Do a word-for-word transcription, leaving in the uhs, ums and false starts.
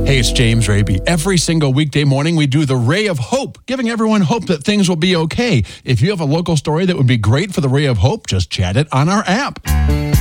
Hey, it's James Raby. Every single weekday morning, we do the Ray of Hope, giving everyone hope that things will be okay. If you have a local story that would be great for the Ray of Hope, just chat it on our app.